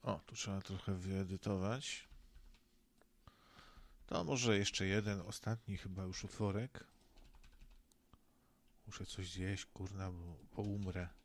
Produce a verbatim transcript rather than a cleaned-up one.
O, tu trzeba trochę wyedytować. To może jeszcze jeden, ostatni chyba już utworek. Muszę coś zjeść, kurna, bo poumrę.